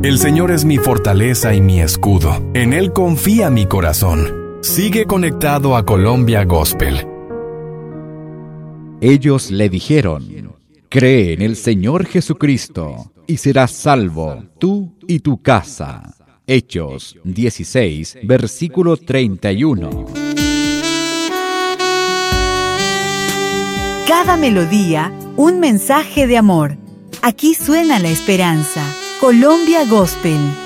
El Señor es mi fortaleza y mi escudo. En Él confía mi corazón. Sigue conectado a Colombia Gospel. Ellos le dijeron: cree en el Señor Jesucristo y serás salvo, tú y tu casa. Hechos 16, versículo 31. Cada melodía, un mensaje de amor. Aquí suena la esperanza. Colombia Gospel.